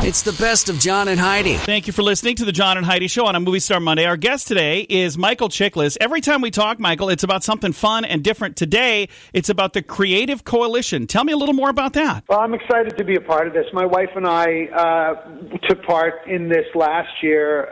It's the best of John and Heidi. Thank you for listening to the John and Heidi Show on a Movie Star Monday. Our guest today is Michael Chiklis. Every time we talk, Michael, it's about something fun and different. Today, it's about the Creative Coalition. Tell me a little more about that. Well, I'm excited to be a part of this. My wife and I took part in this last year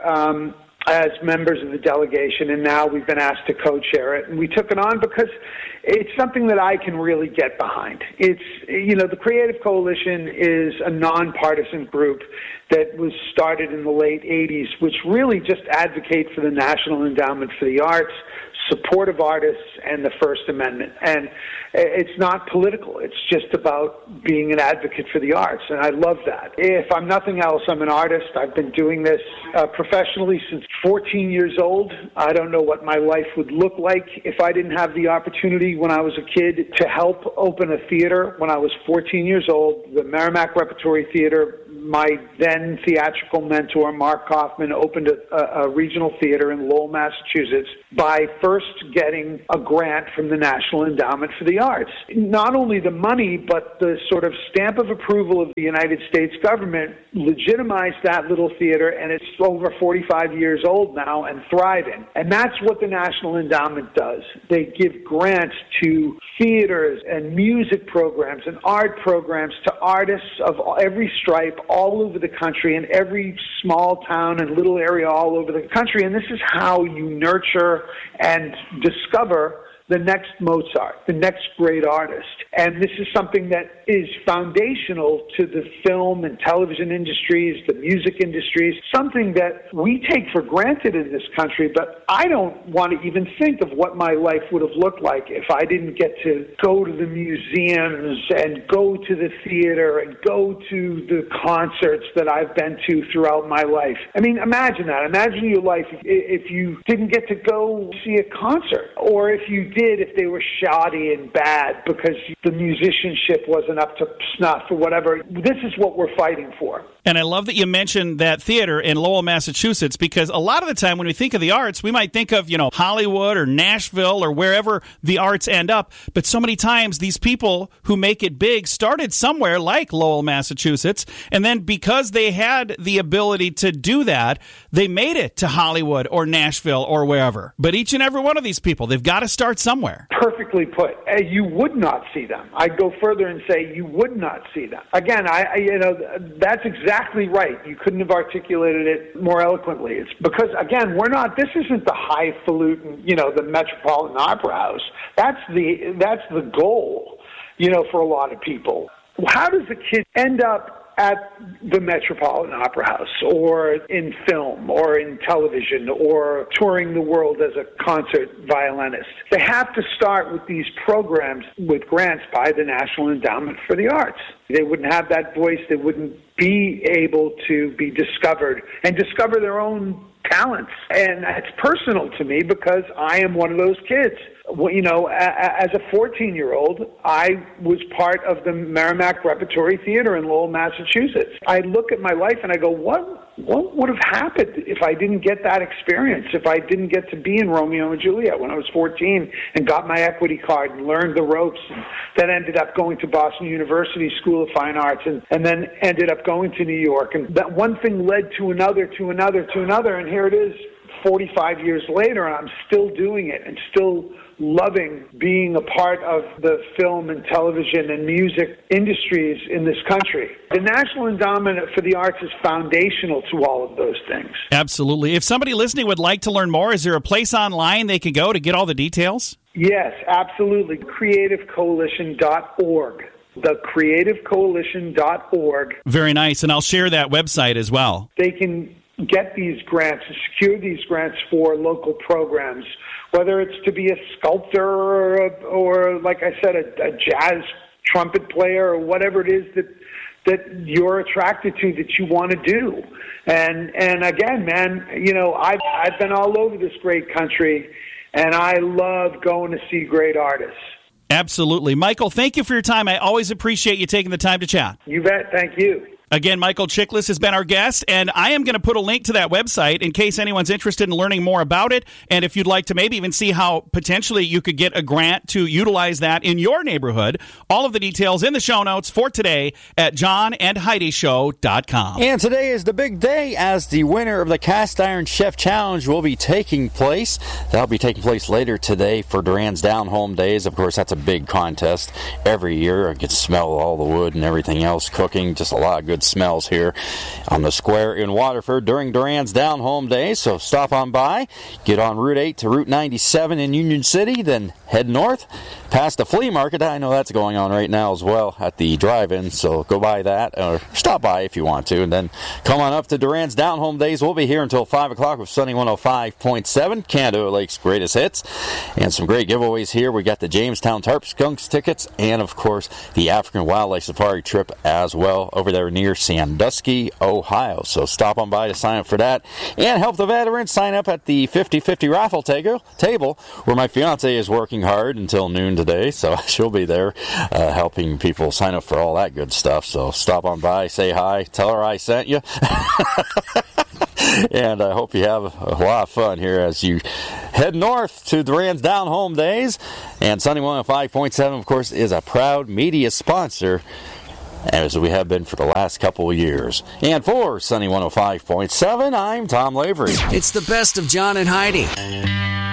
as members of the delegation, and now we've been asked to co-chair it. And we took it on because it's something that I can really get behind. It's, the Creative Coalition is a nonpartisan group that was started in the late 80s, which really just advocate for the National Endowment for the Arts, support of artists, and the First Amendment. And it's not political. It's just about being an advocate for the arts, and I love that. If I'm nothing else, I'm an artist. I've been doing this professionally since 14 years old. I don't know what my life would look like if I didn't have the opportunity when I was a kid to help open a theater when I was 14 years old, the Merrimack Repertory Theater. My then theatrical mentor, Mark Kaufman, opened a regional theater in Lowell, Massachusetts, by first getting a grant from the National Endowment for the Arts. Not only the money, but the sort of stamp of approval of the United States government legitimized that little theater, and it's over 45 years old now and thriving. And that's what the National Endowment does. They give grants to theaters and music programs and art programs to artists of every stripe all over the country, in every small town and little area all over the country. And this is how you nurture and discover the next Mozart, the next great artist. And this is something that is foundational to the film and television industries, the music industries, something that we take for granted in this country, but I don't want to even think of what my life would have looked like if I didn't get to go to the museums and go to the theater and go to the concerts that I've been to throughout my life. I mean, imagine that. Imagine your life if you didn't get to go see a concert, or if you did, if they were shoddy and bad because the musicianship wasn't up to snuff or whatever. This is what we're fighting for. And I love that you mentioned that theater in Lowell, Massachusetts, because a lot of the time when we think of the arts, we might think of, Hollywood or Nashville or wherever the arts end up. But so many times these people who make it big started somewhere like Lowell, Massachusetts. And then because they had the ability to do that, they made it to Hollywood or Nashville or wherever. But each and every one of these people, they've got to start somewhere. Perfectly put. You would not see them. I'd go further and say you would not see them. Again, that's exactly right. You couldn't have articulated it more eloquently. It's because, again, this isn't the highfalutin, the Metropolitan Opera House. That's the goal, for a lot of people. How does a kid end up at the Metropolitan Opera House, or in film, or in television, or touring the world as a concert violinist? They have to start with these programs with grants by the National Endowment for the Arts. They wouldn't have that voice. They wouldn't be able to be discovered and discover their own talents. And it's personal to me because I am one of those kids. As a 14-year-old, I was part of the Merrimack Repertory Theater in Lowell, Massachusetts. I look at my life and I go, what would have happened if I didn't get that experience, if I didn't get to be in Romeo and Juliet when I was 14 and got my equity card and learned the ropes, and then ended up going to Boston University School of Fine Arts, and then ended up going to New York. And that one thing led to another, and here it is 45 years later, and I'm still doing it and still loving being a part of the film and television and music industries in this country. The National Endowment for the Arts is foundational to all of those things. Absolutely. If somebody listening would like to learn more, is there a place online they can go to get all the details? Yes, absolutely. CreativeCoalition.org. TheCreativeCoalition.org. Very nice, and I'll share that website as well. They can get these grants, secure these grants for local programs, whether it's to be a sculptor or like I said, a jazz trumpet player or whatever it is that you're attracted to, that you want to do. And again, man, I've been all over this great country, and I love going to see great artists. Absolutely. Michael, thank you for your time. I always appreciate you taking the time to chat. You bet. Thank you. Again, Michael Chiklis has been our guest, and I am going to put a link to that website in case anyone's interested in learning more about it, and if you'd like to maybe even see how potentially you could get a grant to utilize that in your neighborhood. All of the details in the show notes for today at johnandheidishow.com. And today is the big day as the winner of the Cast Iron Chef Challenge will be taking place. That'll be taking place later today for Duran's Down Home Days. Of course, that's a big contest every year. I can smell all the wood and everything else cooking. Just a lot of good smells here on the square in Waterford during Duran's Down Home Days. So stop on by, get on Route 8 to Route 97 in Union City, then head north past the flea market. I know that's going on right now as well at the drive-in, so go by that or stop by if you want to, and then come on up to Duran's Down Home Days. We'll be here until 5 o'clock with Sunny 105.7, Canada Lake's greatest hits, and some great giveaways here. We got the Jamestown Tarp Skunks tickets and, of course, the African Wildlife Safari trip as well over there near Sandusky, Ohio. So stop on by to sign up for that and help the veterans sign up at the 50-50 raffle table where my fiance is working hard until noon today, so she'll be there helping people sign up for all that good stuff. So stop on by, say hi, tell her I sent you. And I hope you have a lot of fun here as you head north to Duran's Down Home Days. And Sunny 105.7, of course, is a proud media sponsor, as we have been for the last couple of years. And for Sunny 105.7, I'm Tom Lavery. It's the best of John and Heidi.